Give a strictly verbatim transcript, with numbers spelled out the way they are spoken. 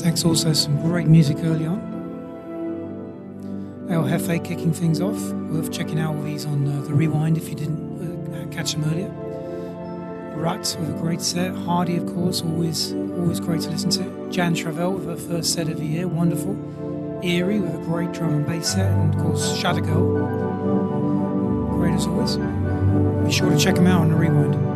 Thanks also some great music early on. El Jefe kicking things off. Worth checking out all these on uh, the rewind if you didn't uh, catch them earlier. Ruts with a great set. Hardy, of course, always always great to listen to. Jan Travell with her first set of the year, wonderful. Eerie with a great drum and bass set, and of course Shadow Girl, great as always. Be sure to check them out on the rewind.